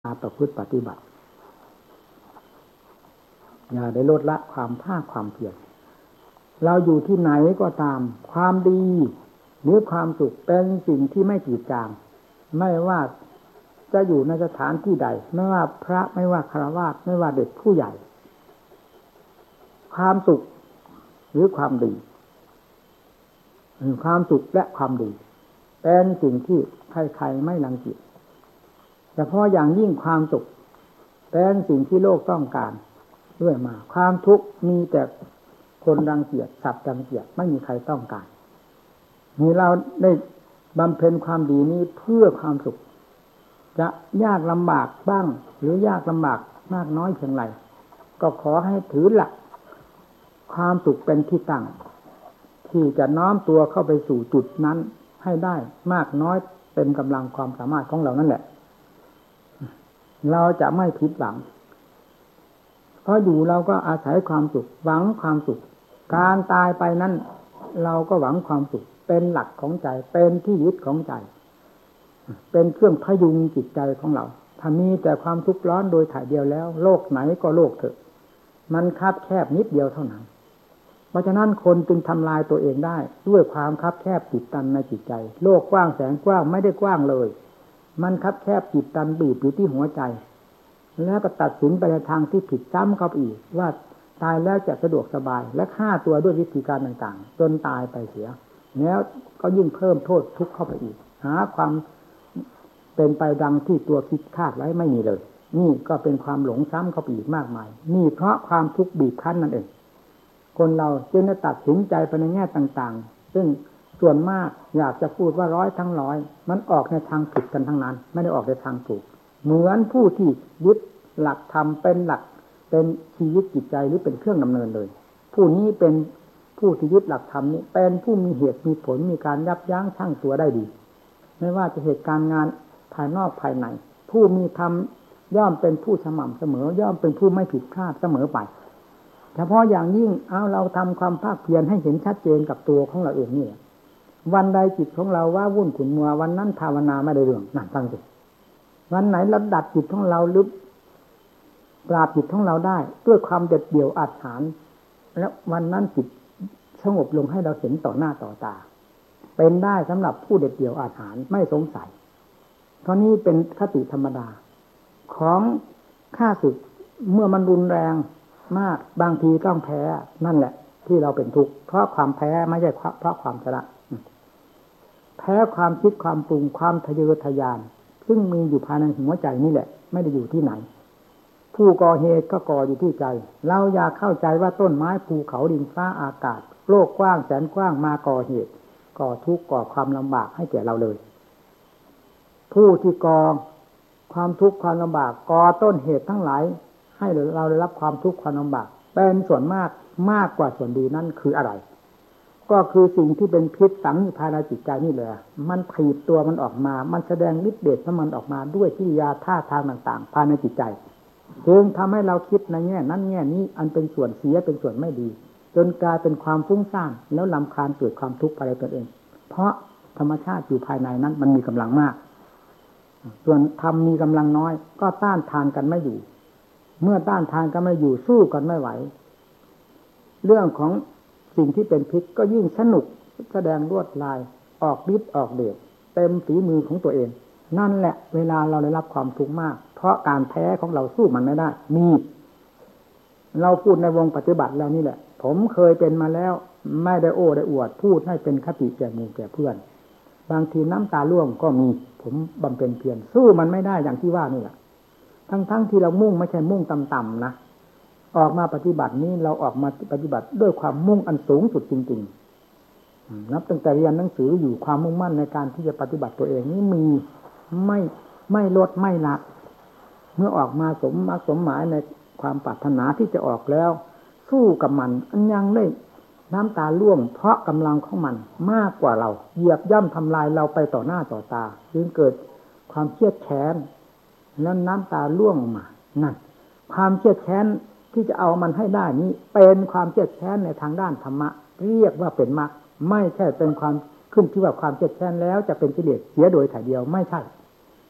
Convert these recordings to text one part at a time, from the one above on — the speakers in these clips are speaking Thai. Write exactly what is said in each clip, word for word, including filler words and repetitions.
มาประพฤติปฏิบัติอย่าได้ลดละความภาคความเพียรเราอยู่ที่ไหนก็ตามความดีหรือความสุขเป็นสิ่งที่ไม่จืดจางไม่ว่าจะอยู่ในสถานที่ใดไม่ว่าพระไม่ว่าฆราวาสไม่ว่าเด็กผู้ใหญ่ความสุขหรือความดีความสุขและความดีเป็นสิ่งที่ใครๆไม่รังเกียจเฉพาะอย่างยิ่งความสุขเป็นสิ่งที่โลกต้องการด้วยมาความทุกข์มีแต่คนรังเกียจสัตว์รังเกียจไม่มีใครต้องการนี่เราได้บำเพ็ญความดีนี้เพื่อความสุขจะยากลำบากบ้างหรือยากลำบากมากน้อยเพียงไรก็ขอให้ถือหลักความสุขเป็นที่ตั้งที่จะน้อมตัวเข้าไปสู่จุดนั้นให้ได้มากน้อยเป็นกำลังความสามารถของเรานั่นแหละเราจะไม่ผิดหวังเพราะอยู่เราก็อาศัยความสุขหวังความสุขการตายไปนั้นเราก็หวังความสุขเป็นหลักของใจเป็นที่ยึดของใจเป็นเครื่องพยุงจิตใจของเราถ้ามีแต่ความทุกข์ร้อนโดยถ่ายเดียวแล้วโลกไหนก็โลกเถอะมันคับแคบนิดเดียวเท่านั้นเพราะฉะนั้นคนจึงทำลายตัวเองได้ด้วยความคับแคบจิตตันในจิตใจโลกกว้างแสนกว้างไม่ได้กว้างเลยมันคับแคบจิตตันบีบอยู่ที่หัวใจแล้วก็ตัดสินไปในทางที่ผิดซ้ำเข้าไปอีกว่าตายแล้วจะสะดวกสบายและฆ่าตัวด้วยวิธีการต่างๆจนตายไปเสียแล้วก็ยิ่งเพิ่มโทษทุกข์เข้าไปอีกหาความเป็นไปดังที่ตัวคิดคาดไว้ไม่มีเลยนี่ก็เป็นความหลงซ้ำเข้าไปอีกมากมายนี่เพราะความทุกข์บีบคั้นนั่นเองคนเราจึงได้ตัดสินใจไปในแง่ต่างๆซึ่งส่วนมากอยากจะพูดว่าร้อยทั้งร้อยมันออกในทางผิดกันทั้งนั้นไม่ได้ออกในทางถูกเหมือนผู้ที่ยึดหลักธรรมเป็นหลักเป็นชีวิตจิตใจหรือเป็นเครื่องดำเนินเลยผู้นี้เป็นผู้ที่ยึดหลักธรรมนี้เป็นผู้มีเหตุมีผลมีการยับยั้งชั่งตัวได้ดีไม่ว่าจะเหตุการณ์งานภายนอกภายในผู้มีธรรมย่อมเป็นผู้สม่ำเสมอย่อมเป็นผู้ไม่ผิดพลาดเสมอไปเฉพาะอย่างยิ่งเอาเราทำความภาคเพียรให้เห็นชัดเจนกับตัวของเราเองนี่วันใดจิตของเราว่าวุ่นขุ่นมัววันนั้นภาวนาไม่ได้เรื่องนั่นฟังสิวันไหนเราดัดจิตของเราลึกปราบจิตของเราได้ด้วยความเด็ดเดี่ยวอาถรรพ์แล้ววันนั้นจิตสงบลงให้เราเห็นต่อหน้าต่อตาเป็นได้สำหรับผู้เด็ดเดี่ยวอาถรรพ์ไม่สงสัยเพราะนี้เป็นคติธรรมดาของข้าศึกเมื่อมันรุนแรงมากบางทีต้องแพ้นั่นแหละที่เราเป็นทุกข์เพราะความแพ้ไม่ใช่เพราะความชนะแพ้ความคิดความปรุงความทะเยอทะยานซึ่งมีอยู่ภายในหัวใจนี่แหละไม่ได้อยู่ที่ไหนผู้ก่อเหตุก็ก่ออยู่ที่ใจเราอยากเข้าใจว่าต้นไม้ภูเขาดินฟ้าอากาศโลกกว้างแสนกว้างมาก่อเหตุก่อทุกข์ก่อความลำบากให้แก่เราเลยผู้ที่ก่อความทุกข์ความลำบากก่อต้นเหตุทั้งหลายให้เราได้รับความทุกข์ความลำบากเป็นส่วนมากมากกว่าส่วนดีนั่นคืออะไรก็คือสิ่งที่เป็นพิษสังอยู่ภายในจิตใจนี่แหละมันถีบตัวมันออกมามันแสดงฤทธิ์เดชของมันออกมาด้วยกิริยาท่าทางต่างๆภายในจิตใจจึงทำให้เราคิดในแง่นั้นแง่นี้อันเป็นส่วนเสียเป็นส่วนไม่ดีจนกลายเป็นความฟุ้งซ่านแล้วรำคาญเกิดความทุกข์ภายในตนเองเพราะธรรมชาติอยู่ภายในนั้นมันมีกำลังมากส่วนธรรมมีกำลังน้อยก็ต้านทานกันไม่อยู่เมื่อต้านทานกันไม่อยู่สู้กันไม่ไหวเรื่องของสิ่งที่เป็นพิษก็ยิ่งสนุกแสดงลวดลายออกฤทธิ์ออกเดชเต็มฝีมือของตัวเองนั่นแหละเวลาเราได้รับความทุกข์มากเพราะการแพ้ของเราสู้มันไม่ได้มีเราพูดในวงปฏิบัติแล้วนี่แหละผมเคยเป็นมาแล้วไม่ได้โอ้ได้อวดพูดให้เป็นคติแก่หมู่แก่เพื่อนบางทีน้ำตาร่วงก็มีผมบำเพ็ญเพียรสู้มันไม่ได้อย่างที่ว่านี่แหละทั้งๆที่เรามุ่งไม่ใช่มุ่งต่ำๆนะออกมาปฏิบัตินี้เราออกมาปฏิบัติด้วยความมุ่งอันสูงสุดจริงๆนับตั้งแต่เรียนหนังสืออยู่ความมุ่งมั่นในการที่จะปฏิบัติตัวเองนี้มีไม่ไม่ลดไม่ละเมื่อออกมาสมมรรคสมหมายในความปรารถนาที่จะออกแล้วสู้กับมันอันยังได้น้ำตาล่วงเพราะกำลังของมันมากกว่าเราเหยียบย่ำทำลายเราไปต่อหน้าต่อตาจึงเกิดความเครียดแค้นแล้วน้ำตาล่วงออกมานั่นความเครียดแค้นที่จะเอามันให้ได้นี้เป็นความเครียดแค้นในทางด้านธรรมะเรียกว่าเป็นมรรคไม่ใช่เป็นความขึ้นที่ว่าความเครียดแค้นแล้วจะเป็นกิเลสเสียโดยถ่ายเดียวไม่ใช่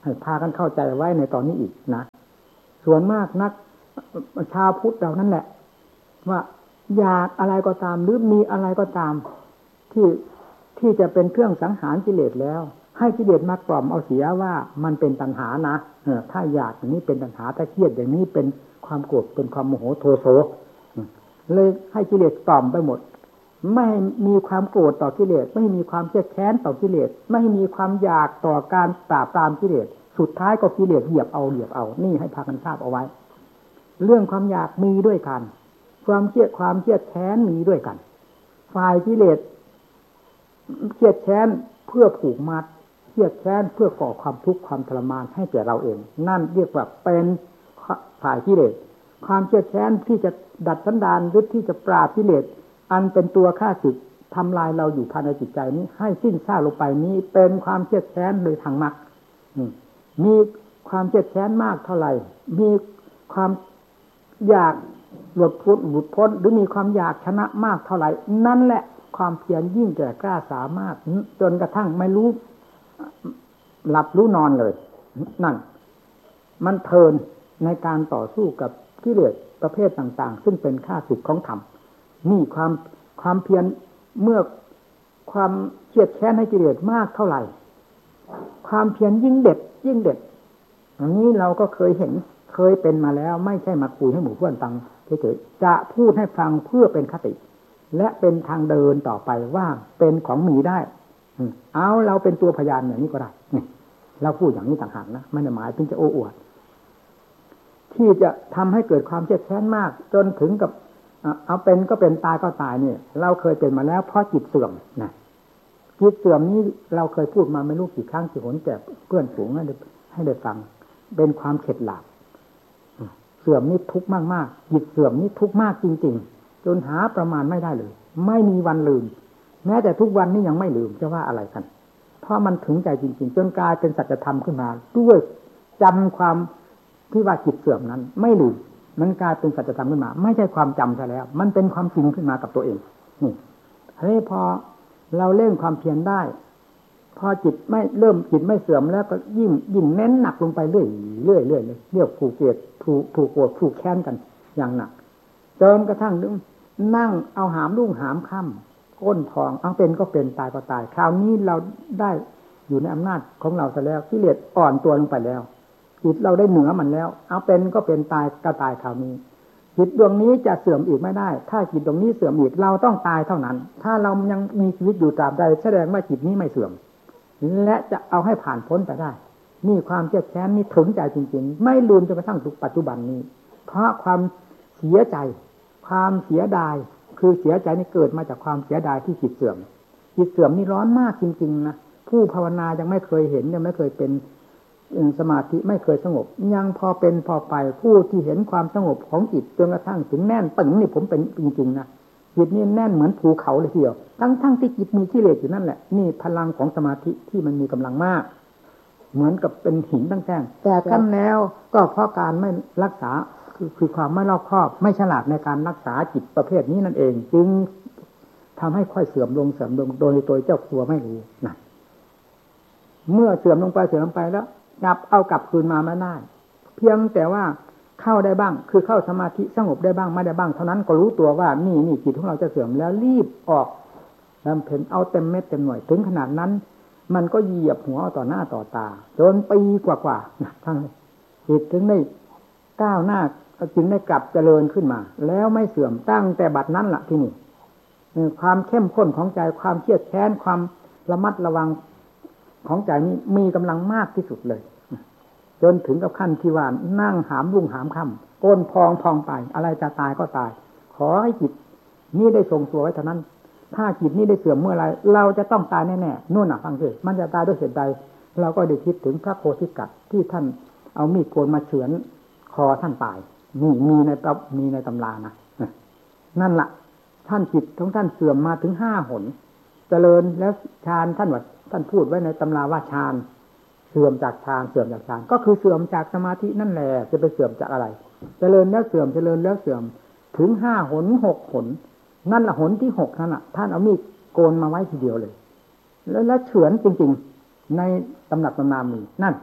ให้พากันเข้าใจไว้ในตอนนี้อีกนะส่วนมากนักชาวพุทธเรานั่นแหละว่าอยากอะไรก็ตามหรือมีอะไรก็ตามที่ที่จะเป็นเครื่องสังหารกิเลสแล้วให้กิเลสมากล่อมเอาเสียว่ามันเป็นตัณหานะเออถ้าอยากอย่างนี้เป็นตัณหาถ้าเครียดอย่างนี้เป็นความโกรธเป็นความโมโหโทโสเลยให้กิเลสกล่อมไปหมดไม่มีความโกรธต่อกิเลสไม่มีความเครียดแค้นต่อกิเลสไม่มีความอยากต่อการปราบปรามกิเลสสุดท้ายก็กิเลสเหยียบเอาเหยียบเอานี่ให้พากันทราบเอาไว้เรื่องความอยากมีด้วยกันความเครียดความเครียดแค้นมีด้วยกันฝ่ายกิเลสเครียดแค้นเพื่อผูกมัดเครียดแค้นเพื่อก่อความทุกข์ความทรมานให้แก่เราเองนั่นเรียกว่าเป็นฝ่ายกิเลสความเครียดแค้นที่จะดัดสันดานหรือที่จะปราบกิเลสอันเป็นตัวฆ่าศึกทำลายเราอยู่ภายในจิตใจนี้ให้สิ้นซากลงไปนี้เป็นความเครียดแค้นโดยทางมรรคมีความเครียดแค้นมากเท่าไหร่มีความอยากหลุดพ้นหลุดพ้นหรือมีความอยากชนะมากเท่าไหร่นั่นแหละความเพียรยิ่งแก่กล้าสามารถจนกระทั่งไม่รู้หลับรู้นอนเลยนั่นมันเพลินในการต่อสู้กับกิเลสประเภทต่างๆซึ่งเป็นข้าศึกของธรรมนี่ความความเพียรเมื่อความเครียดแค้นให้กิเลสมากเท่าไหร่ความเพียรยิ่งเด็ดยิ่งเด็ดอันนี้เราก็เคยเห็นเคยเป็นมาแล้วไม่ใช่มาคุยให้หมู่เพื่อนฟังเฉยๆจะพูดให้ฟังเพื่อเป็นคติและเป็นทางเดินต่อไปว่าเป็นของมีได้เอาเราเป็นตัวพยานอย่างนี้ก็ได้นี่เราพูดอย่างนี้ต่างหากนะไม่ได้หมายถึงจะโอ้อวดที่จะทำให้เกิดความเครียดแค้นมากจนถึงกับเอาเป็นก็เป็นตายก็ตายเนี่ยเราเคยเป็นมาแล้วเพราะจิตเสื่อมนะจิตเสื่อมนี้เราเคยพูดมาไม่รู้กี่ครั้งกี่หนแก่เพื่อนฝูงให้ได้ให้ได้ฟังเป็นความเข็ดหลาบเสื่อมนี่ทุกข์มากๆจิตเสื่อมนี่ทุกข์มากจริงๆจนหาประมาณไม่ได้เลยไม่มีวันลืมแม้แต่ทุกวันนี้ยังไม่ลืมจะว่าอะไรกันเพราะมันถึงใจจริงๆจนกลายเป็นสัจธรรมขึ้นมาด้วยจำความที่ว่าจิตเสื่อมนั้นไม่ลืมมันกลายเป็นสัจธรรมขึ้นมาไม่ใช่ความจำซะแล้วมันเป็นความจริงขึ้นมากับตัวเองนี่เฮ้ยพอเราเล่นความเพียรได้พอจิตไม่เริ่มจิตไม่เสื่อมแล้วก็ยิ่งยิ่งเน้นหนักลงไปเรื่อยเรื่อยเรื่อยเลยเรียกผูกเกลียดผูกผูกโกรธผูกแค้นกันอย่างหนักจนกระทั่งนั่งเอาหามรุ่งหามค่ำก้นพองเอาเป็นก็เป็นตายก็ตายคราวนี้เราได้อยู่ในอำนาจของเราซะแล้วกิเลสอ่อนตัวลงไปแล้วจิตเราได้เหนือมันแล้วเอาเป็นก็เป็นตายก็ตายคราวนี้จิตดวงนี้จะเสื่อมอีกไม่ได้ถ้าจิตดวงนี้เสื่อมอีกเราต้องตายเท่านั้นถ้าเรายังมีชีวิตอยู่ตราบใดแสดงว่าจิตนี้ไม่เสื่อมและจะเอาให้ผ่านพ้นไปได้นี่ความเครียดแค้นนี่ถึงใจจริงๆไม่ลืมจนกระทั่งปัจจุบันนี้เพราะความเสียใจความเสียดายคือเสียใจนี่เกิดมาจากความเสียดายที่จิตเสื่อมจิตเสื่อมนี่ร้อนมากจริงๆนะผู้ภาวนายังไม่เคยเห็นยังไม่เคยเป็นสมาธิไม่เคยสงบยังพอเป็นพอไปผู้ที่เห็นความสงบของจิตจนกระทั่งถึงแน่นตึงนี่ผมเป็นจริงๆนะจิตนี่แน่นเหมือนภูเขาเลยทีเดียวทั้งๆที่จิตมีกิเลสอยู่นั่นแหละนี่พลังของสมาธิที่มันมีกำลังมากเหมือนกับเป็นหินตั้งแท่งแต่ขั้นแล้วก็เพราะการไม่รักษาคือคือความไม่รอบคอบไม่ฉลาดในการรักษาจิตประเภทนี้นั่นเองจึงทำให้ค่อยเสื่อมลงเสื่อมลงโดยตัวเจ้าตัวไม่รู้นะเมื่อเสื่อมลงไปเสื่อมลงไปแล้วกลับเอากลับคืนมาไม่ได้เพียงแต่ว่าเข้าได้บ้างคือเข้าสมาธิสงบได้บ้างไม่ได้บ้างเท่านั้นก็รู้ตัวว่านี่นี่จิตของเราจะเสื่อมแล้วรีบออกบำเพ็ญเอาเต็มเม็ดเต็มหน่วยถึงขนาดนั้นมันก็เหยียบหัวต่อหน้าต่อตาจนปีกว่าๆนะทั้งจิตถึงได้ก้าวหน้าจึงได้กลับเจริญขึ้นมาแล้วไม่เสื่อมตั้งแต่บัดนั้นล่ะที่นี่ความเข้มข้นของใจความเครียดแค้นความระมัดระวังของใจนี้มีกำลังมากที่สุดเลยจนถึงกับขั้นที่ว่านั่งหามรุ่งหามค่ำก้นพองพองไปอะไรจะตายก็ตายขอให้จิตนี้ได้ทรงตัวไว้เท่านั้นถ้าจิตนี้ได้เสื่อมเมื่อไรเราจะต้องตายแน่ๆนู่นน่ะฟังสิมันจะตายด้วยเหตุใดเราก็ได้คิดถึงพระโพธิสัตว์ที่ท่านเอามีดโกนมาเฉือนคอท่านตายนี่มีในมีในตำรานะนั่นล่ะท่านจิตของท่านเสื่อมมาถึงห้าหนเจริญแล้วฌานท่านว่าท่านพูดไว้ในตำราว่าฌานเสื่อมจากฌานเสื่อมจากฌานก็คือเสื่อมจากสมาธินั่นแหละจะไปเสื่อมจากอะไรเจริญแล้วเสื่อมเจริญแล้วเสื่อมถึงห้าหนหกหนนั่นละหนที่หกนั่นน่ะท่านเอามีดโกนมาไว้ทีเดียวเลยแล้วแล้วเฉือนจริงๆในตำหนักตำนามีนั่น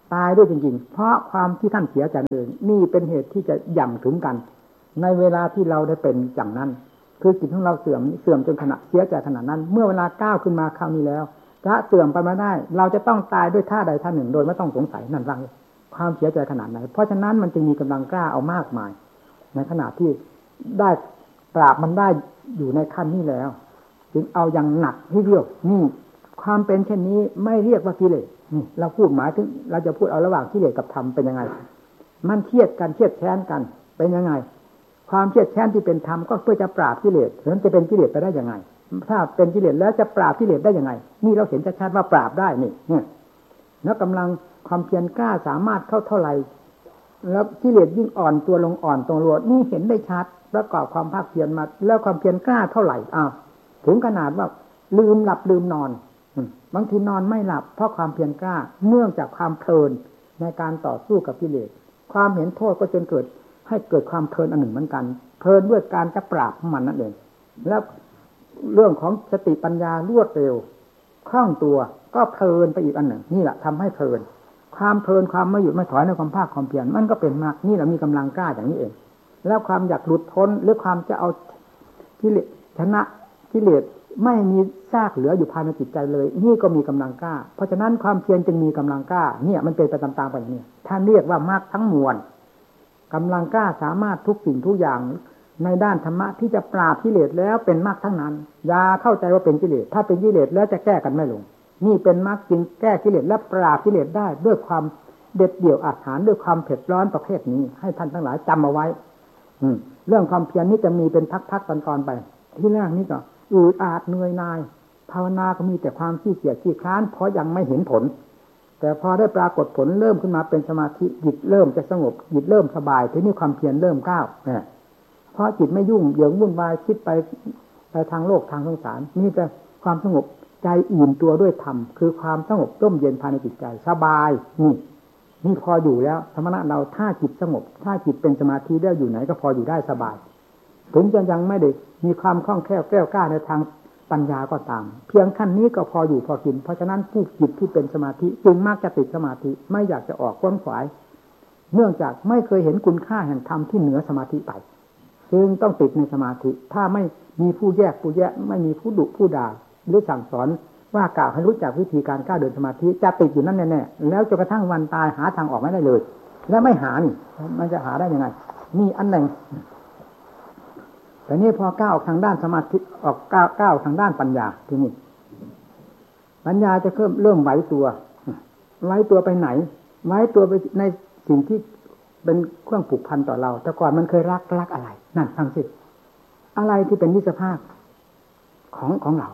ตายด้วยจริงๆเพราะความที่ท่านเสียใจเองนี่เป็นเหตุที่จะย่ำถึงกันในเวลาที่เราได้เป็นอย่างนั้นคือจิตของเราเสื่อมเสื่อมจนขณะเสียใจขนาดนั้นเมื่อเวลาก้าวขึ้นมาคราวนี้แล้วถ้าเสื่อมไปมาได้เราจะต้องตายด้วยท่าใดท่าหนึ่งโดยไม่ต้องสงสัยนั่นรังความเสียใจขนาดไหนเพราะฉะนั้นมันจึงมีกำลังกล้าเอามากมายในขณะที่ได้ปราบมันได้อยู่ในขั้นนี้แล้วจึงเอาอย่างหนักให้เรียกนี่ความเป็นเช่นนี้ไม่เรียกว่ากิเลสนี่เราพูดหมายถึงเราจะพูดเอาระหว่างกิเลสกับธรรมเป็นยังไงมันเครียดกันเครียดแค้นกันเป็นยังไงความเครียดแค้นที่เป็นธรรมก็เพื่อจะปราบกิเลสแล้วจะเป็นกิเลสไปได้ยังไงถ้าเป็นกิเลสแล้วจะปราบกิเลสได้ยังไงนี่เราเห็นชัดๆว่าปราบได้นี่เนี่ยแล้วกำลังความเพียรกล้าสามารถเข้าเท่าไหร่แล้วกิเลสยิ่งอ่อนตัวลงอ่อนตัวลงนี่เห็นได้ชัดประกอบความภาคเพียรมาแล้วความเพียรกล้าเท่าไหร่อ้าวถึงขนาดว่าลืมหลับลืมนอนบางทีนอนไม่หลับเพราะความเพียรกล้าเนื่องจากความเพลินในการต่อสู้กับกิเลสความเห็นโทษก็จนเกิดให้เกิดความเพลินอันหนึ่งเหมือนกันเพลินด้วยการจะปราบมันนั่นเองแล้วเรื่องของสติปัญญารวดเร็วคล่องตัวก็เพลินไปอีกอันหนึ่งนี่แหละทำให้เพลินความเพลินความไม่หยุดไม่ถอยในความภาคความเพียรมันก็เป็นมากนี่แหละมีกำลังกล้าอย่างนี้เองแล้วความอยากหลุดพ้นหรือความจะเอากิเลสชนะกิเลสไม่มีซากเหลืออยู่ภายในจิตใจเลยนี่ก็มีกำลังกล้าเพราะฉะนั้นความเพียรจึงมีกำลังกล้าเนี่ยมันเป็นไปตามๆไปอย่างนี้ท่านเรียกว่ามรรคทั้งมวลกำลังกล้าสามารถทุกสิ่งทุกอย่างในด้านธรรมะที่จะปราบกิเลสแล้วเป็นมรรคทั้งนั้นอย่าเข้าใจว่าเป็นกิเลสถ้าเป็นกิเลสแล้วจะแก้กันไม่ลงนี่เป็นมรรคจึงแก้กิเลสและปราบกิเลสได้ด้วยความเด็ดเดี่ยวอาถรรพ์ด้วยความเผ็ดร้อนประเภทนี้ให้ท่านทั้งหลายจำเอาไว้เรื่องความเพียรนี้จะมีเป็นพักๆตอนๆไปที่แรกนี่ก็อืดอาดเหนื่อยหน่ายภาวนาก็มีแต่ความขี้เกียจขี้คร้านเพราะยังไม่เห็นผลแต่พอได้ปรากฏผลเริ่มขึ้นมาเป็นสมาธิจิตเริ่มจะสงบจิตเริ่มสบายทีนี้ความเพียรเริ่มก้าวเนี่ยเพราะจิตไม่ยุ่งเหยิงวุ่นวายคิดไปไปทางโลกทางสงสารมีแต่ความสงบใจอิ่มตัวด้วยธรรมคือความสงบร่มเย็นภายในจิตใจสบายนี่นี่พออยู่แล้วสมณะเราถ้าจิตสงบถ้าจิตเป็นสมาธิแล้วอยู่ไหนก็พออยู่ได้สบายถึงจะยังไม่ได้มีความคล่องแคล่วแกล้วกล้าในทางปัญญาก็ตามเพียงขั้นนี้ก็พออยู่พอกินเพราะฉะนั้นผู้จิตที่เป็นสมาธิจึงมักจะติดสมาธิไม่อยากจะออกค้นขวายเนื่องจากไม่เคยเห็นคุณค่าแห่งธรรมที่เหนือสมาธิไปจึงต้องติดในสมาธิถ้าไม่มีผู้แยกผู้แยะไม่มีผู้ดุผู้ด่าหรือสั่งสอนว่ากล่าวให้รู้จักวิธีการก้าวเดินสมาธิจะติดอยู่นั่นแน่ๆแล้วจนกระทั่งวันตายหาทางออกไม่ได้เลยและไม่หานี่มันจะหาได้ยังไงนี่อันหนึ่งแต่นี่พอก้าวทางด้านสมาธิออกก้าวก้าวทางด้านปัญญาทีนี้ปัญญาจะเริ่มเริ่มไหวตัวไหวตัวไปไหนไหวตัวไปในสิ่งที่เป็นเครื่องผูกพันต่อเราแต่ก่อนมันเคยรักรักอะไรนั่นฟังสิอะไรที่เป็นนิสภาพของของเรา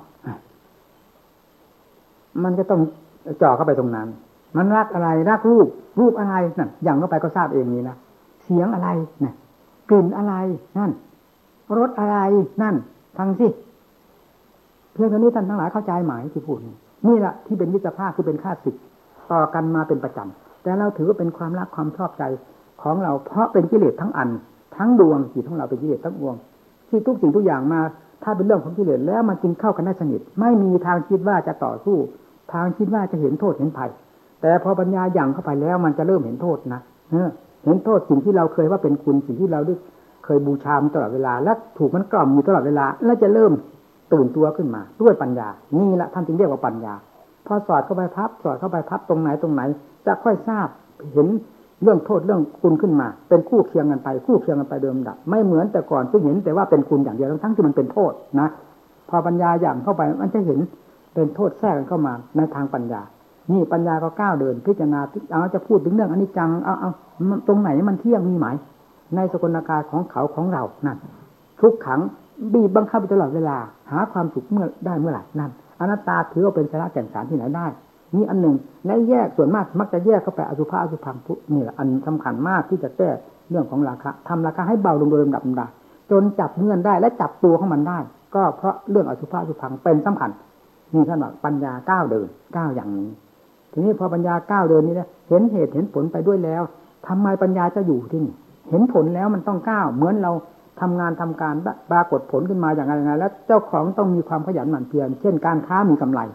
มันจะต้องจ่อเข้าไปตรงนั้นมันรักอะไรรักรูปรูปอะไรนั่นอย่างเข้าไปก็ทราบเองนี้นะเสียงอะไรนั่นกลิ่นอะไรนั่นรสอะไรนั่นฟังสิเพียงเท่านี้ท่านทั้งหลายเข้าใจหมายที่พูดนี่แหละที่เป็นมิตรภาพคือเป็นข้าศึกต่อกันมาเป็นประจำแต่เราถือว่าเป็นความรักความชอบใจของเราเพราะเป็นกิเลสทั้งอันทั้งดวงจิตของเราเป็นกิเลสทั้งดวงที่ทุกสิ่งทุกอย่างมาถ้าเป็นเรื่องของกิเลสแล้วมันจึงเข้ากันได้สนิทไม่มีทางคิดว่าจะต่อสู้ทางคิดว่าจะเห็นโทษเห็นภัยแต่พอปัญญาหยั่งเข้าไปแล้วมันจะเริ่มเห็นโทษนะเห็นโทษสิ่งที่เราเคยว่าเป็นคุณสิ่งที่เราได้เคยบูชาตลอดเวลาและถูกมันกล่อมอยู่ตลอดเวลาแล้วจะเริ่มตื่นตัวขึ้นมาด้วยปัญญานี่แหละท่านจึงเรียกว่าปัญญาพอสอดเข้าไปพับสอดเข้าไปพับตรงไหนตรงไหนจะค่อยทราบเห็นเรื่องโทษเรื่องคุณขึ้นมาเป็นคู่เคียงกันไปคู่เคียงกันไปเดิมดับไม่เหมือนแต่ก่อนซึ่งเห็นแต่ว่าเป็นคุณอย่างเดียวทั้งที่มันเป็นโทษนะพอปัญญาอย่างเข้าไปมันจะเห็นเป็นโทษแทรกกันเข้ามาในทางปัญญานี่ปัญญาก็ก้าวเดินพิจารณาเอาจะพูดถึงเรื่องอนิจจังเอาเอาตรงไหนมันเที่ยงมีหมายในสกลกายของเขาของเรานั่นทุกขังบีบบังคับตลอดเวลาหาความสุขเมื่อได้เมื่อไหร่นั่นอนัตตาถือว่าเป็นสาระแก่นสารที่ไหนได้นี่อันหนึ่งและแยกส่วนมากมักจะแยกเข้าไปอสุภะอสุภังนี่แหละอันสำคัญมากที่จะแก้เรื่องของราคะทำราคะให้เบาลงโดยลำดับลำดับจนจับเงื่อนได้และจับตัวของมันได้ก็เพราะเรื่องอสุภะอสุภังเป็นสำคัญนี่ท่านบอกปัญญาก้าวเดินก้าวอย่างนี้ทีนี้พอปัญญาก้าวเดินนี้เนี่ยเห็นเหตุเห็นผลไปด้วยแล้วทำไมปัญญาจะอยู่ที่นี่เห็นผลแล้วมันต้องก้าวเหมือนเราทำงานทำการปรากฏผลขึ้นมาอย่างไรอย่างไรแล้วเจ้าของต้องมีความขยันหมั่นเพียรเช่นการค้ามีกำไร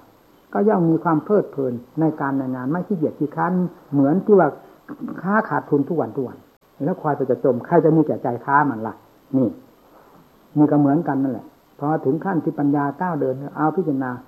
ก็ย่อมมีความเพลิดเพลินในการในงานไม่ขี้เกียจขี้ค้านเหมือนที่ว่าค้าขาดทุนทุกวันทุกวันแล้วคอยไปจะจมใครจะมีแก่ใจค้ามันล่ะนี่นี่ก็เหมือนกันนั่นแหละพอถึงขั้นที่ปัญญาก้าวเดินเอาพิจารณา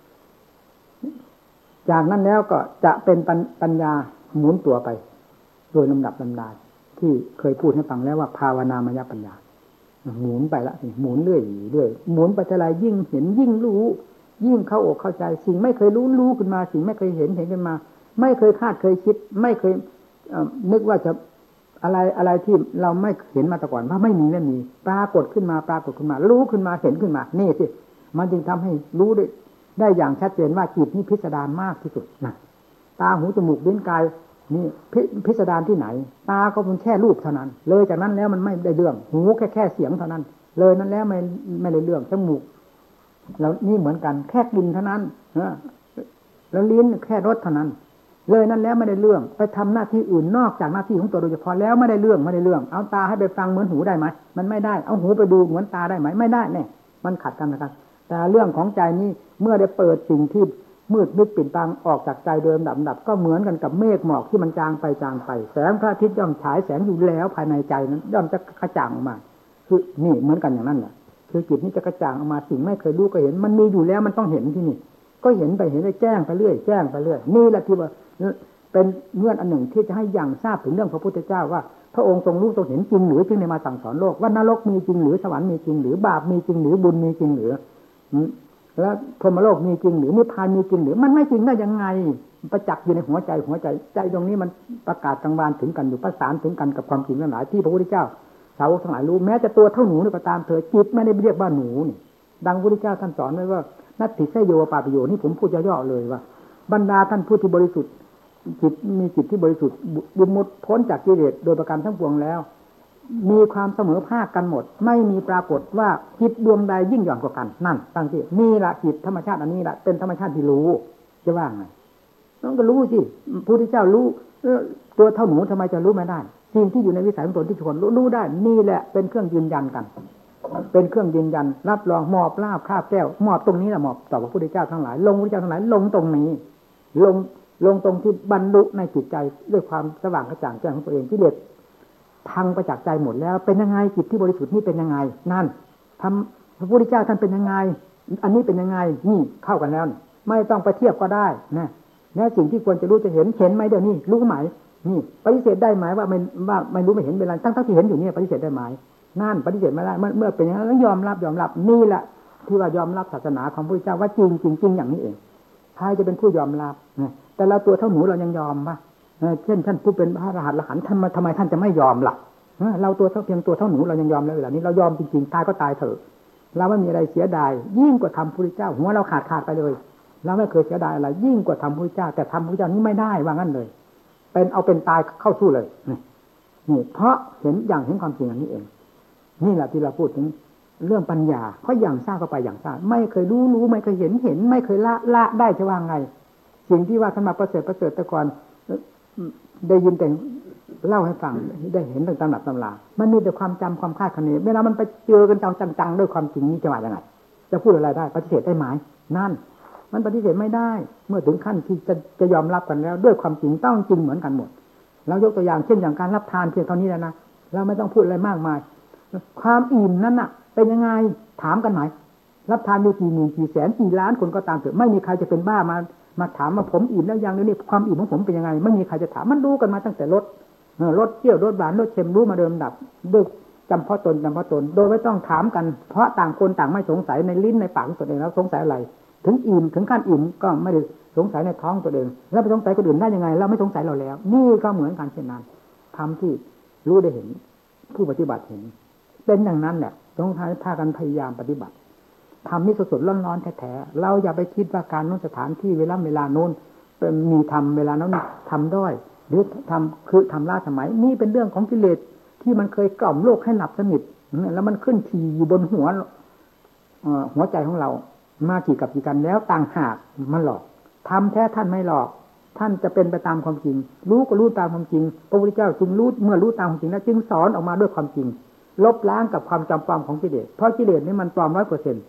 จากนั้นแล้วก็จะเป็นปัญญาหมุนตัวไปโดยลำดับลำดาที่เคยพูดให้ฟังแล้วว่าภาวนามยปัญญาหมุนไปละหมุนเรื่อยเรื่อยหมุนไปเท่าไรยิ่งเห็นยิ่งรู้ยิ่งเข้าอกเข้าใจสิ่งไม่เคยรู้รู้ขึ้นมาสิ่งไม่เคยเห็นเห็นขึ้นมาไม่เคยคาดเคยคิดไม่เคยนึกว่าจะอะไรอะไรที่เราไม่เห็นมาแต่ก่อนว่าไม่มีไม่มีปรากฏขึ้นมาปรากฏขึ้นมารู้ขึ้นมาเห็นขึ้นมานี่สิมันจึงทำให้รู้ได้ได้อย่างชัดเจนว่าจิตนี้พิสดารมากที่สุดนะตาหูจมูกลิ้นกายนี่พิสดารที่ไหนตาก็เป็นแค่รูปเท่านั้นเลยจากนั้นแล้วมันไม่ได้เรื่องหูแค่แค่เสียงเท่านั้นเลยนั้นแล้วไม่ไม่ได้เรื่องจมูกแล้วนี่เหมือนกันแค่กลิ่นเท่านั้นแล้วลิ้นแค่รสเท่านั้นเลยนั้นแล้วไม่ได้เรื่องไปทำหน้าที่อื่นนอกจากหน้าที่ของตัวโดยเฉพาะแล้วไม่ได้เรื่องไม่ได้เรื่องเอาตาให้ไปฟังเหมือนหูได้ไหมมันไม่ได้เอาหูไปดูเหมือนตาได้ไหมไม่ได้เนี่ยมันขัดกันนะครับแต่เรื่องของใจนี่เมื่อได้เปิดสิ่งที่มืดมิดปิดบังออกจากใจเดิมดับดับก็เหมือนกันกับเมฆหมอกที่มันจางไปจางไปแสงพระอาทิตย์ย่อมฉายแสงอยู่แล้วภายในใจนั้นย่อมจะกระจ่างออกมาคือนี่เหมือนกันอย่างนั้นแหละคือจิตนี้จะกระจ่างออกมาสิ่งไม่เคยรู้ก็เห็นมันมีอยู่แล้วมันต้องเห็นที่นี่ก็เห็นไปเห็นไปแจ้งไปเรื่อยแจ้งไปเรื่อยนี่แหละที่ว่าเป็นเงื่อนอันหนึ่งที่จะให้ยังทราบถึงเรื่องพระพุทธเจ้าว่าพระองค์ทรงรู้ทรงเห็นจริงหรือจึงได้มาสั่งสอนโลกว่านรกมีจริงหรือสวรรค์มีจริงหรือบาปมีจริงหรือบุญมีจริงหรือแล้วพรหมโลกมีจริงหรือนิพพานมีจริงหรือมันไม่จริงได้ยังไงประจักษ์อยู่ในหัวใจหัวใจใจตรงนี้มันประกาศกลางวานถึงกันอยู่ประสานถึงกันกับความจริงทั้งหลายที่พระพุทธเจ้าสาวกทั้งหลายรู้แม้จะตัวเท่าหนูนี่ก็ตามเถอะจิตไม่ได้เรียกว่าหนูนี่ดังพระพุทธเจ้าท่านสอนไว้ว่านัตถิเสยโยปาปิโยนี่ผมพูดย่อๆเลยว่าบรรดาท่านผู้ที่บริสุทธิ์จิตมีจิตที่บริสุทธิ์บุญมุดพ้นจากกิเลสโดยประการทั้งปวงแล้วมีความเสมอภาคกันหมดไม่มีปรากฏว่าจิตดวงใดยิ่งหย่อนกว่ากันนั่นตั้งที่นี่ละจิตธรรมชาติอันนี้ละเป็นธรรมชาติที่รู้จะว่าไงต้องก็รู้สิพระพุทธเจ้ารู้ตัวเท่าหนูทำไมจะรู้ไม่ได้สิ่งที่อยู่ในวิสัยของตนที่ทุกคนรู้รู้ได้นี่แหละเป็นเครื่องยืนยันกันเป็นเครื่องยืนยันรับรองมอบลาภคาบแก้วมอบตรงนี้แหละมอบต่อพระพุทธเจ้าทั้งหลายลงพระพุทธเจ้าทั้งหลายลงตรงนี้ลงลงตรงที่บรรลุในจิตใจด้วยความสว่างกระจ่างแจ้งของตัวเองที่เด็ดพังไปจากใจหมดแล้วเป็นยังไงจิตที่บริสุทธิ์นี่เป็นยังไงนั่นทำพระพุทธเจ้าท่านเป็นยังไงอันนี้เป็นยังไงนี่เข้ากันแล้วไม่ต้องไปเทียบก็ได้นะเนี่ยสิ่งที่ควรจะรู้จะเห็นเห็นไหมเดี๋ยวนี้รู้ไหมนี่ปฏิเสธได้ไหมว่าไม่ว่าไม่รู้ไม่เห็นเป็นไรทั้งทั้งที่เห็นอยู่นี่ปฏิเสธได้ไหมนั่นปฏิเสธไม่ได้เมื่อเมื่อเป็นอย่างนั้นต้องยอมรับยอมรับนี่แหละที่ว่ายอมรับศาสนาของพระพุทธเจ้าว่าจริงจริงจริงอย่างนี้เองใครจะเป็นผู้ยอมรับนะแต่เราตัวเท่าหนูเรายังยอมปะเช่นท่านผู้เป็นพระอรหันต์ละหันท่านมาทำไมท่านจะไม่ยอมล่ะเราตัวเท่าเพียงตัวเท่าหนูเรายังยอมแล้วเวลานี้เรายอมจริงๆตายก็ตายเถอะเราไม่มีอะไรเสียดายยิ่งกว่าทำพระพุทธเจ้าหัวเราขาดขาดไปเลยเราไม่เคยเสียดายอะไรยิ่งกว่าทำพระพุทธเจ้าแต่ทำพระพุทธเจ้านี้ไม่ได้ว่างั้นเลยเป็นเอาเป็นตายเข้าสู้เลยนี่เพราะเห็นอย่างเห็นความจริงอย่างนี้เองนี่แหละที่เราพูดถึงเรื่องปัญญาเพราะอย่างทราบก็ไปอย่างทราบไม่เคยรู้รู้ไม่เคยเห็นเห็นไม่เคยละละได้จะว่าไงสิ่งที่ว่าท่านมาประเสริฐประเสริฐแต่ก่อนได้ยินแต่เล่าให้ฟังได้เห็นตามหลักตำรามันมีแต่ความจำความคาดคะเนเวลามันไปเจอกันจังๆด้วยความจริงนี้จะว่ายังไงจะพูดอะไรได้ปฏิเสธได้ไหมนั่นมันปฏิเสธไม่ได้เมื่อถึงขั้นที่จะจะยอมรับกันแล้วด้วยความจริงต้องจริงเหมือนกันหมดเรายกตัวอย่างเช่นอย่างการรับทานเพียงเท่านี้แล้วนะเราไม่ต้องพูดอะไรมากมายความอิ่มนั้นน่ะเป็นยังไงถามกันไหมรับทานอยู่กี่หมื่นกี่แสนกี่ล้านคนก็ตามเถอะไม่มีใครจะเป็นบ้ามามาถามว่าผมอิ่มแล้วยังนี่ความอิ่มของผมเป็นยังไงไม่มีใครจะถามมันรู้กันมาตั้งแต่รสรสเปรี้ยวรสหวานรสเค็มรู้มาเดิมดับด้วยจำเพาะตนจำเพาะตนโดยไม่ต้องถามกันเพราะต่างคนต่างไม่สงสัยในลิ้นในปากตัวเองแล้วสงสัยอะไรถึงอิ่มถึงขั้นอิ่มก็ไม่ได้สงสัยในท้องตัวเองแล้วไปสงสัยคนอื่นได้ยังไงเราไม่สงสัยเราแล้วนี่ก็เหมือนกันเช่นนั้นทำที่รู้ได้เห็นผู้ปฏิบัติเห็นเป็นอย่างนั้นแหละต้องพากันพยายามปฏิบัติทำนี่สดๆร้อนๆแท้ๆเราอย่าไปคิดว่าการนู้นสถานที่เวลาเวลาโน้นมีทำเวลานั้นทำด้อยหรือทำคือทำล่าสมัยนี่เป็นเรื่องของกิเลสที่มันเคยกล่อมโลกให้หลับสนิทแล้วมันขึ้นทีอยู่บนหัวหัวใจของเรามากี่กับกี่กันแล้วต่างหากมันหลอกทำแท้ท่านไม่หลอกท่านจะเป็นไปตามความจริงรู้ก็รู้ตามความจริงพระพุทธเจ้าจึงรู้เมื่อรู้ตามความจริงแล้วจึงสอนออกมาด้วยความจริงลบล้างกับความจำปลอมของกิเลสเพราะกิเลสนี่มันปลอมร้อยเปอร์เซ็นต์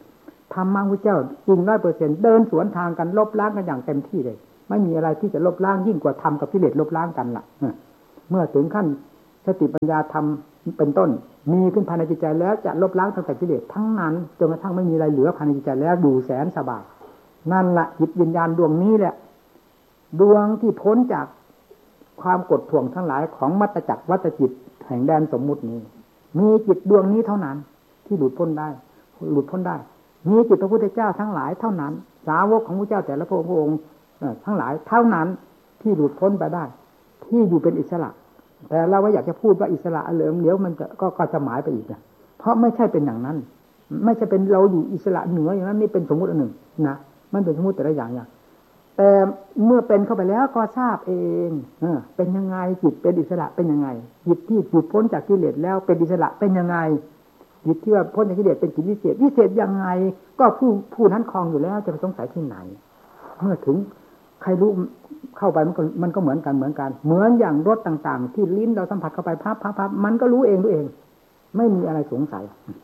ธรรมะพระเจ้าจริงร้อยเปอร์เซ็นต์เดินสวนทางกันลบล้างกันอย่างเต็มที่เลยไม่มีอะไรที่จะลบล้างยิ่งกว่าธรรมกับกิเลสลบล้างกันล่ะเมื่อถึงขั้นสติปัญญาธรรมเป็นต้นมีขึ้นภายในจิตใจแล้วจะลบล้างตั้งแต่กิเลสทั้งนั้นจนกระทั่งไม่มีอะไรเหลือภายในจิตใจแล้วดูแสนสบายนั่นละจิตวิญญาณดวงนี้แหละดวงที่พ้นจากความกดท่วงทั้งหลายของมัตตจักรวัฏจิตแห่งแดนสมมุตินี้มีจิตดวงนี้เท่านั้นที่หลุดพ้นได้หลุดพ้นได้มีจิตพระพุทธเจ้าทั้งหลายเท่านั้นสาวกของพระเจ้าแต่ละพระองค์ทั้งหลายเท่านั้นที่หลุดพ้นไปได้ที่อยู่เป็นอิสระแต่เราว่าอยากจะพูดว่าอิสระเหลิมเดี๋ยวมันจะก็ก็จะหมายไปอีกนะเพราะไม่ใช่เป็นอย่างนั้นไม่ใช่เป็นเราอยู่อิสระเหนืออย่างนั้นนี่เป็นสมมุติอันหนึ่งนะมันเป็นสมมุติแต่ละอย่างอย่างแต่เมื่อเป็นเข้าไปแล้วก็ทราบเองเออเป็นยังไงจิตเป็นอิสระเป็นยังไงจิตที่หลุดพ้นจากกิเลสแล้วเป็นอิสระเป็นยังไงจิตที่ว่าพ้นจากกิเลสเป็นจิตวิเศษวิเศษยังไงก็ผู้ผู้นั้นครองอยู่แล้วจะไปสงสัยที่ไหนเมื่อถึงใครรู้เข้าไปมันก็มันก็เหมือนกันเหมือนกันเหมือนอย่างรสต่างๆที่ลิ้นเราสัมผัสเข้าไปพับพับพับมันก็รู้เองรู้เองไม่มีอะไรสงสัย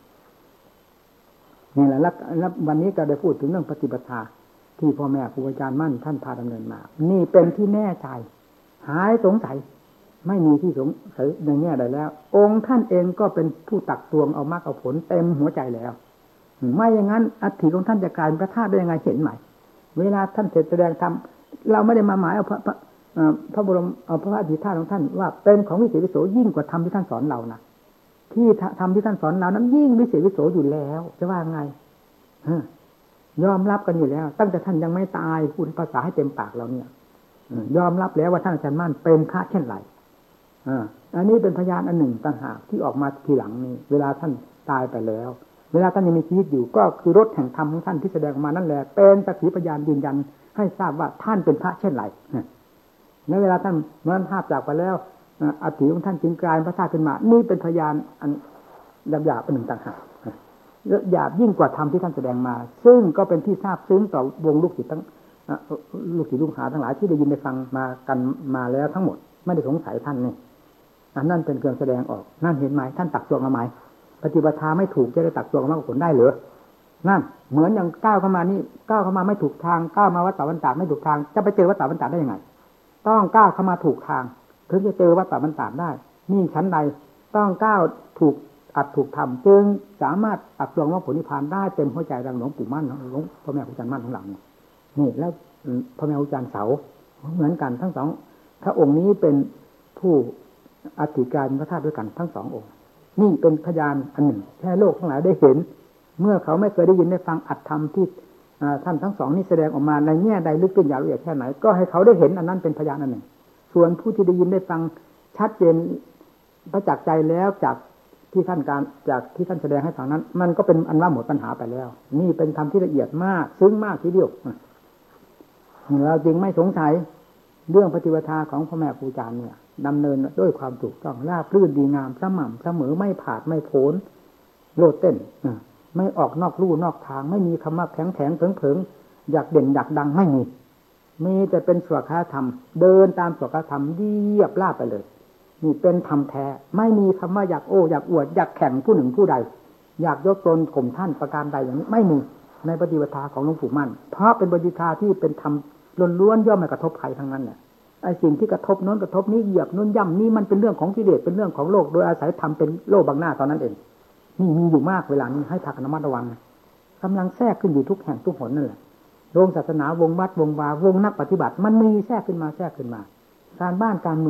นี่แหละแล้ววันนี้ก็ได้พูดถึงเรื่องปฏิบัติที่พ่อแม่ครูอาจารย์มั่นท่านพาดำเนินมานี่เป็นที่แน่ใจหายสงสัยไม่มีที่สงสัยในแง่ใดแล้วองค์ท่านเองก็เป็นผู้ตักตวงเอามรรคเอาผลเต็มหัวใจแล้วไม่อย่างนั้นอัฐิของท่านจะกลายเป็นพระธาตุได้ยังไงเห็นไหมเวลาท่านเสร็จแสดงธรรมเราไม่ได้มาหมายเอาพระพระพระบรมเอาพระอธิษฐานของท่านว่าเป็นของวิเศษวิโสยิ่งกว่าธรรมที่ท่านสอนเรานะที่ธรรมที่ท่านสอนเรานั้นยิ่งวิเศษวิโสอยู่แล้วจะว่าไงยอมรับกันอยู่แล้วตั้งแต่ท่านยังไม่ตายพูดภาษาให้เต็มปากเราเนี่ยยอมรับแล้วว่าท่านอาจารย์มั่นเป็นพระเช่นไรอันนี้เป็นพยานอันหนึ่งต่างหากที่ออกมาทีหลังนี้เวลาท่านตายไปแล้วเวลาท่านยังมีชีวิตอยู่ก็คือรถแห่งธรรมของท่านที่แสดงออกมานั่นแหละเป็นสักขีพยานยืนยันให้ทราบว่าท่านเป็นพระเช่นไรในเวลาท่านมรณภาพจากไปแล้วอัฐิของท่านจึงกลายพระธาตุขึ้นมานี่เป็นพยานอันหยาบๆอันหนึ่งต่างหากหยาบยิ่งกว่าธรรมที่ท่านแสดงมาซึ่งก็เป็นที่ทราบซึ้งต่อวงลูกศิษย์ทั้งลูกศิษย์ลูกหาทั้งหลายที่ได้ยินได้ฟังมากันมาแล้วทั้งหมดไม่ได้สงสัยท่านนี่อันนั้นเป็นเครื่องแสดงออกนั่นเห็นไหมท่านตักตวงมาไหมปฏิบัติธรรมไม่ถูกจะได้ตักตวงมรรคผลได้หรือนั่นเหมือนอย่างก้าวเข้ามานี่ก้าวเข้ามาไม่ถูกทางก้าวมาวัดป่าบรรดาไม่ถูกทางจะไปเจอวัดป่าบรรดาได้ยังไงต้องก้าวเข้ามาถูกทางถึงจะเจอวัดป่าบรรดาได้นี่ชั้นใดต้องก้าวถูกอัดถูกทำจึงสามารถอัดตวงมรรคผลนิพพานได้เต็มหัวใจดังหลวงปู่มั่นหลวงพ่อแม่ครูอาจารย์มั่นทั้งหลังนี่แล้วพ่อแม่ครูอาจารย์เสาเหมือนกันทั้งสองพระองค์นี้เป็นผู้อธิการพระธาตุด้วยกันทั้งสององค์นี่เป็นพยานอันหนึ่งแค่โลกทั้งหลายได้เห็นเมื่อเขาไม่เคยได้ยินได้ฟังอัตธรรมที่ท่านทั้งสองนี้แสดงออกมาในแง่ใดลึกเป็นยาวละเอียดแค่ไหนก็ให้เขาได้เห็นอันนั้นเป็นพยานอันหนึ่งส่วนผู้ที่ได้ยินได้ฟังชัดเจนประจักษ์ใจแล้วจากที่ท่านการจากที่ท่านแสดงให้ฟังนั้นมันก็เป็นอันว่าหมดปัญหาไปแล้วนี่เป็นธรรมที่ละเอียดมากซึ้งมากทีเดียวเราจึงไม่สงสัยเรื่องปฏิบัติของพ่อแม่ครูอาจารย์เนี่ยดำเนินด้วยความถูกต้องราบรื่นดีงามสม่ำเสมอไม่ผาดไม่โผนโลดเต้นไม่ออกนอกลู่นอกทางไม่มีคำว่าแข็งแข็งเผิงเผิงอยากเด่นอยากดังไม่มีมีแต่เป็นสวขาธรรมเดินตามสวขาธรรมเรียบราบไปเลยนี่เป็นธรรมแท้ไม่มีคำว่าอยากโอ้อยากอวดอยากแข่งผู้หนึ่งผู้ใดอยากยกตนข่มท่านประการใดอย่างนี้ไม่มีในปฏิปทาของหลวงปู่มั่นเพราะเป็นปฏิปทาที่เป็นธรรมล้วนๆย่อมไม่กระทบใครทั้งนั้นเนี่ยไอ้สิ่งที่กระทบโน้นกระทบนี้เหยียบโน้นย่ำนี่มันเป็นเรื่องของกิเลสเป็นเรื่องของโลกโดยอาศัยธรรมเป็นโลกบังหน้าตอนนั้นเองนี่มีอยู่มากเวลานี้ให้พากันระมัดระวังกำลังแทรกขึ้นอยู่ทุกแห่งทุกหนนั่นแหละโรงศาสนาวงวัดวงวาวงนักปฏิบัติมันมีแทรกขึ้นมาแทรกขึ้นมาการบ้านการเมือง